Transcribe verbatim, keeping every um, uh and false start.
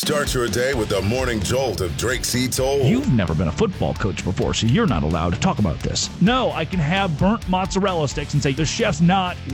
Start your day with the morning jolt of Drake C. Toll. You've never been a football coach before, so you're not allowed to talk about this. No, I can have burnt mozzarella sticks and say the chef's not